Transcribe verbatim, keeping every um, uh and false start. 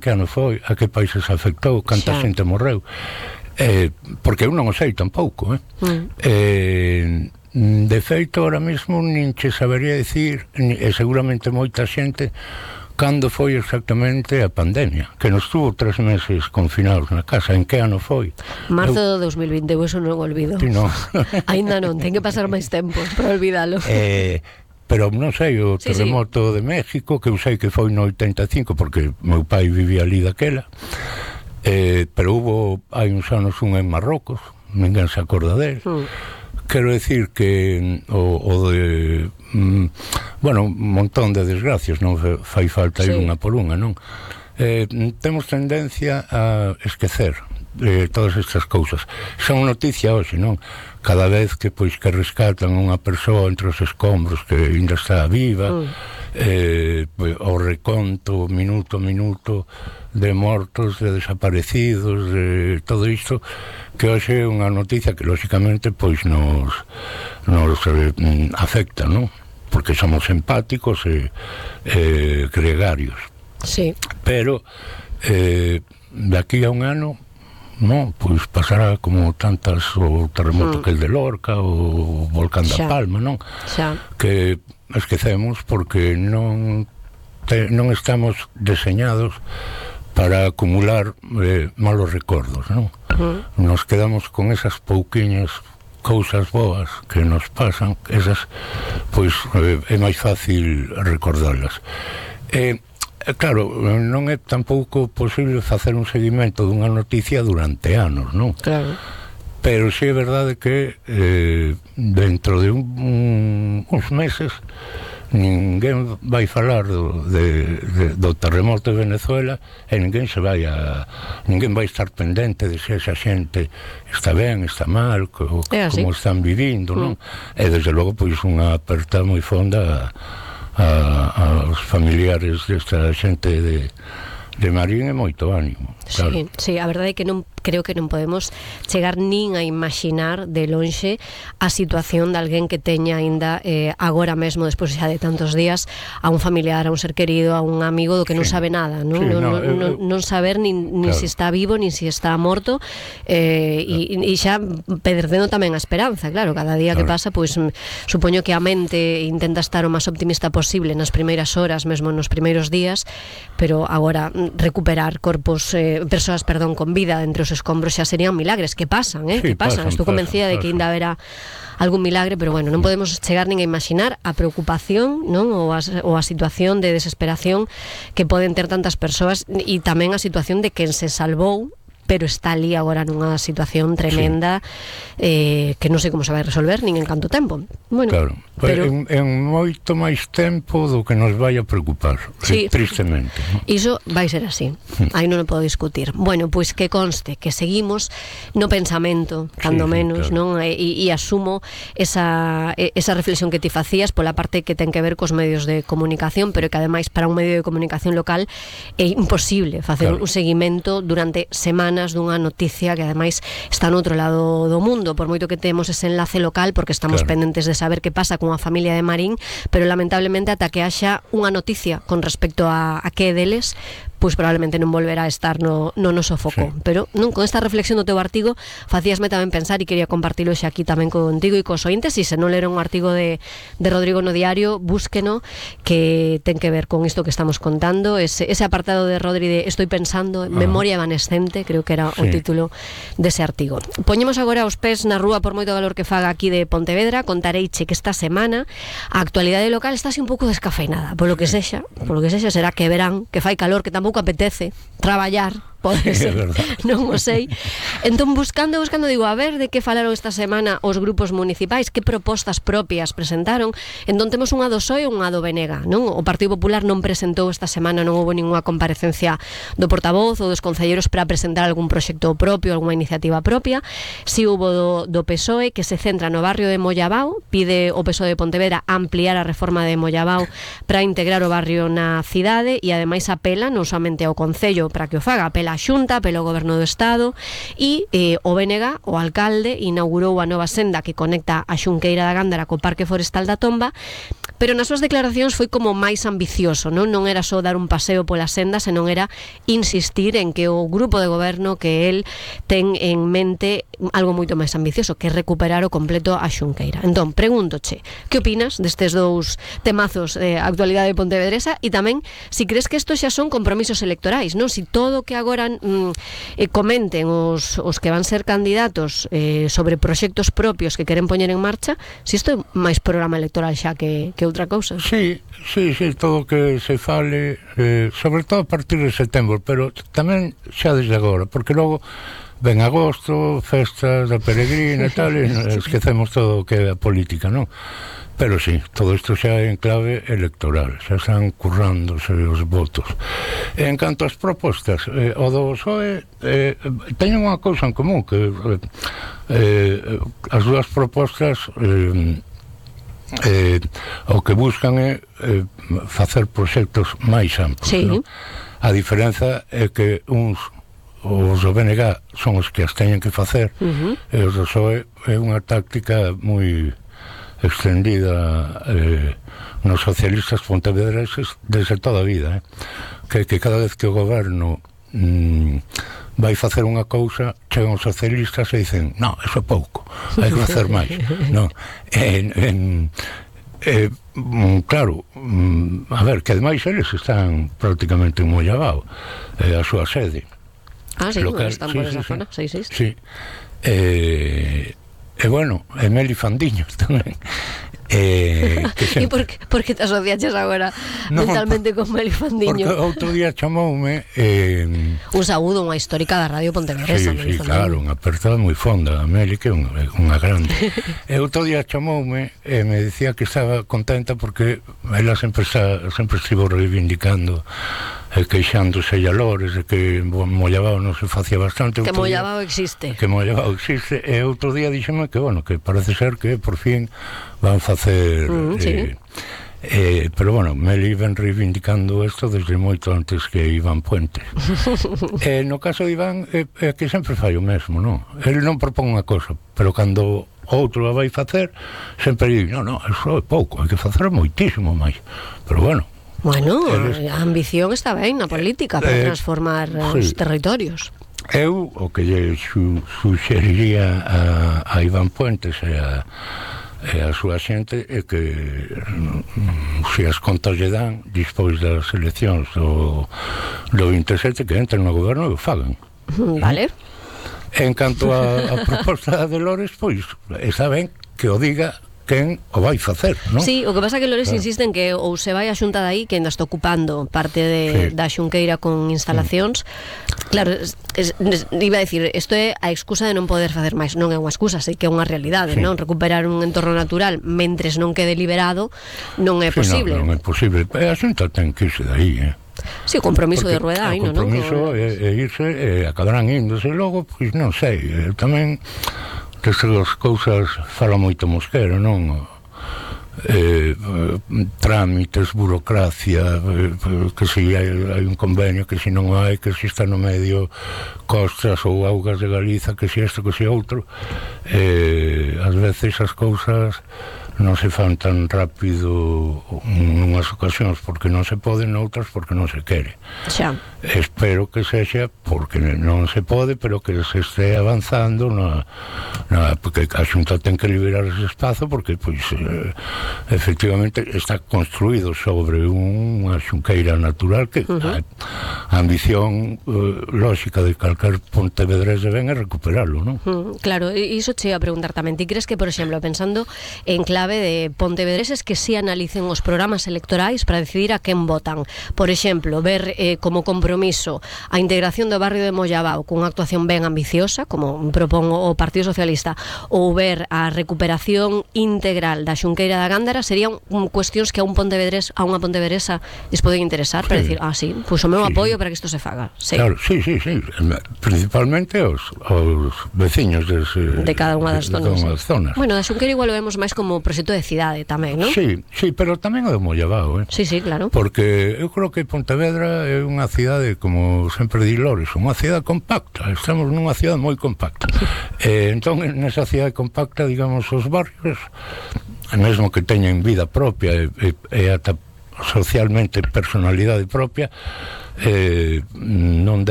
en que ano foi, a que países afectou, canta xente morreu, eh, porque eu non o sei tampouco, eh? Mm. eh de feito, ahora mesmo nin che sabería dicir, e seguramente moita xente, cando foi exactamente a pandemia, que nos tuvo tres meses confinados na casa. En que ano foi? Marzo eu... do dos mil vinte, eu eso non olvido. Sí, no. Ainda non, ten que pasar máis tempo para olvidalo. Eh, pero non sei, o sí, terremoto sí. de México, que eu sei que foi no oitenta e cinco, porque meu pai vivía ali daquela, eh, pero hubo hai uns anos un en Marrocos, ninguén se acorda del. Mm. Quero decir que o, o de mm, bueno, un montón de desgracias, non fai falta ir sí. unha por unha, non? Eh, temos tendencia a esquecer eh, todas estas cousas. Son noticia hoxe, non? Cada vez que pois que rescatan unha persoa entre os escombros que ainda está viva, mm. eh, o reconto minuto a minuto de mortos, de desaparecidos, de todo isto, que hoxe é unha noticia que lóxicamente pois nos nos eh, afecta, non? Porque somos empáticos e eh, gregarios. Sí. Pero eh, de aquí a un ano, non, pois pasará como tantas, o terremoto mm. que el de Lorca, o volcán da Palma, non? Xa. Que esquecemos porque non te, non estamos deseñados para acumular eh, malos recordos, non? Uh-huh. Nos quedamos con esas pouquiñas cousas boas que nos pasan, esas, pois, eh, é máis fácil recordarlas. Eh, claro, non é tampouco posible facer un seguimento dunha noticia durante anos, non? Claro. Pero sí é verdade que eh, dentro de un, un, uns meses ninguén vai falar do, de, de, do terremoto de Venezuela e ninguén se vai a ninguén vai estar pendente de se esa xente está ben, está mal, co, como están vivindo, non? Mm. E desde logo pois unha aperta moi fonda a, a, aos familiares desta xente de de Marín e moito ánimo, claro. Sí, sí, a verdade é que non creo que non podemos chegar nin a imaginar de lonxe a situación de alguén que teña aínda eh, agora mesmo, despois xa de tantos días, a un familiar, a un ser querido, a un amigo do que non sí. sabe nada, non, sí, non, no, non, non, non saber nin, nin claro. si está vivo, nin si está morto, eh, e, e xa perdendo tamén a esperanza, claro, cada día claro. que pasa, pois supoño que a mente intenta estar o máis optimista posible nas primeiras horas, mesmo nos primeiros días, pero agora recuperar corpos, eh, persoas, perdón, con vida entre os escombros xa serían milagres, que pasan, eh, sí, que pasan, pasan estou convencida pasan, de que ainda haberá algún milagre, pero bueno, non podemos chegar nin a imaginar a preocupación, non, ou a, ou a situación de desesperación que poden ter tantas persoas e tamén a situación de quen se salvou pero está ali agora nunha situación tremenda, sí. eh, que non sei como se vai resolver nin en canto tempo. Bueno, claro, pero en, en moito máis tempo do que nos vai a preocupar, sí. tristemente, ¿no? Iso vai ser así, aí non o podo discutir. Bueno, pois que conste que seguimos no pensamento, cando sí, menos, sí, claro. non? E, e asumo esa, esa reflexión que ti facías pola parte que ten que ver cos medios de comunicación, pero que ademais para un medio de comunicación local é imposible facer claro. un seguimento durante semanas dunha noticia que ademais está no outro lado do mundo, por moito que temos ese enlace local, porque estamos claro. pendentes de saber que pasa cunha familia de Marín, pero lamentablemente ata que haxa unha noticia con respecto a, a que deles, pois probablemente non volverá a estar no, no noso foco. Sí. Pero non, con esta reflexión do teu artigo facíasme tamén pensar, e quería compartilo xa aquí tamén contigo e cos ointes, e se non leron un artigo de, de Rodrigo no diario, búsqueno, que ten que ver con isto que estamos contando, ese, ese apartado de Rodri de Estoy pensando, uh-huh. Memoria evanescente, creo que era sí. o título dese artigo. Poñemos agora os pés na rúa por moito valor que faga aquí de Pontevedra. Contareiche que esta semana a actualidade local está así un pouco descafeinada, polo que sexa, polo que sexa será que verán, que fai calor, que tampouco apetece traballar, pode ser, non o sei. Entón, buscando, buscando, digo, a ver de que falaron esta semana os grupos municipais, que propostas propias presentaron. Entón, temos unha do P S O E e unha do B N G, non? O Partido Popular non presentou esta semana, non houve ninguna comparecencia do portavoz ou dos concelleiros para presentar algún proxecto propio, algunha iniciativa propia. Si hubo do, do P S O E, que se centra no barrio de Mollabao, pide o P S O E de Pontevedra ampliar a reforma de Mollabao para integrar o barrio na cidade, e ademais apela non somente ao Concello para que o faga, apela pola Xunta, pelo Goberno do Estado, e eh, o B N G, o alcalde, inaugurou a nova senda que conecta a Xunqueira da Gándara co Parque Forestal da Tomba, pero nas súas declaracións foi como máis ambicioso, non? Non era só dar un paseo pola senda, senón era insistir en que o grupo de goberno que el ten en mente algo moito máis ambicioso, que é recuperar o completo a Xunqueira. Entón, pregúntoche, que opinas destes dous temazos de actualidade pontevedresa e tamén si crees que estos xa son compromisos electorais, non? Si todo o que agora mm, eh, comenten os, os que van ser candidatos eh, sobre proxectos propios que queren poñer en marcha, si isto é máis programa electoral xa que, que outra cousa. Sí, sí, sí, todo o que se fale, eh, sobre todo a partir de setembro, pero tamén xa desde agora, porque logo ven agosto, festas da peregrina e tal, e esquecemos todo o que é a política, non? Pero sí, todo isto xa é en clave electoral, xa están currándose os votos. E en canto ás propostas, eh, o do P S O E eh, teñen unha cousa en común, que eh, eh, as dúas propostas eh, eh, o que buscan é eh, facer proxectos máis amplos, sí. Non? A diferenza é que uns os do B N G son os que as teñen que facer, uh-huh. e os do P S O E é unha táctica moi extendida eh, nos socialistas pontevedreses desde toda a vida, eh? que, que cada vez que o goberno mm, vai facer unha cousa, chegan os socialistas e dicen, no, eso é pouco, hai que facer máis. No, en, en, eh, claro, a ver, que ademais eles están prácticamente en Mollabao, eh, a súa sede. Ah, sí, local, están sí, por esa sí, zona, sí, sí. Sí, eh, e bueno, e Meli Fandiño tamén. Eh, e por que, por que te asociaches agora no, mentalmente con Meli Fandiño? Porque outro día chamoume eh, un saúdo, unha histórica da Radio Pontevedresa. Sí, sí, claro, unha apertada moi fonda a Meli, que é unha, unha grande. E outro día chamoume e me dicía que estaba contenta porque ela sempre, está, sempre estivo reivindicando e queixándose e alores de que Mollabao non se facía bastante. Que Mollabao existe. Que Mollabao existe. E outro día díxeme que, bueno, que parece ser que por fin van facer... Mm, sí. eh, eh, pero, bueno, Meli ven reivindicando isto desde moito antes que Iván Puente. E no caso de Iván, é eh, eh, que sempre fai o mesmo, non? Ele non propón unha cosa, pero cando outro a vai facer, sempre di, non, non, eso é pouco, hai que facer moitísimo máis. Pero, bueno, Bueno, eles, a ambición está ben na política para eh, transformar sí. os territorios. Eu o que lle su, suxeriría a, a Iván Puentes e a, e a súa xente é que mm, se as contas lle dan despois das eleccións do, do veintisiete que entren no goberno e o fagan. Vale. En canto a, a proposta de Lores, pois está ben que o diga quen o vai facer, non? Sí, o que pasa é que Lores claro. insiste en que ou se vai a Xunta dai, que ainda está ocupando parte de, sí. da Xunqueira con instalacións. Sí. Claro, es, es, iba a decir, isto é a excusa de non poder facer máis. Non é unha excusa, sei que é unha realidade, sí. non? Recuperar un entorno natural mentres non quede liberado non é sí, posible. Non, non é posible. E a Xunta ten que irse dai, eh? Sí, o compromiso porque, de Rueda aí, non? O compromiso é, é irse, e acabarán índose logo, pois non sei, tamén que as cousas fala moito Mosquera, non? Eh, eh, trámites, burocracia, eh, que si hai, hai un convenio, que si non hai, que si está no medio Costas ou Augas de Galiza, que si isto, que si outro. Eh, ás veces as cousas non se fan tan rápido en unhas ocasións porque non se pode, noutras porque non se quere. Xa. Espero que sexa porque non se pode, pero que se este avanzando na, na, porque a Xunta ten que liberar ese espazo porque, pois, eh, efectivamente está construído sobre unha xunqueira natural que uh-huh. a, a ambición eh, lógica de calquer pontevedrés ven é recuperarlo, non? Uh-huh. Claro, e iso che ia a preguntar tamén. Ti crees que, por exemplo, pensando en clave de pontevedreses que si analicen os programas electorais para decidir a quen votan. Por exemplo, ver eh, como compromiso a integración do barrio de Mollabao cunha actuación ben ambiciosa, como propón o Partido Socialista, ou ver a recuperación integral da Xunqueira da Gándara, serían cuestións que a un pontevedrés, a unha pontevedresa lles poden interesar, sí. para decir, ah, sí, pois pues o meu sí, apoio sí. para que isto se faga. Sí. Claro, sí, sí, sí. Principalmente os, os veciños des, de cada unha das zonas. De das zonas. Bueno, da Xunqueira igual o vemos máis como proxecto de cidade tamén, non? Sí, sí, pero tamén o de Mollabao, eh? Sí, sí, claro. Porque eu creo que Pontevedra é unha cidade, como sempre di Lores, unha unha cidade compacta, estamos nunha cidade moi compacta. Eh, entón, nesa cidade compacta, digamos, os barrios, mesmo que teñen vida propia e, e, e ata socialmente personalidade propia, eh, non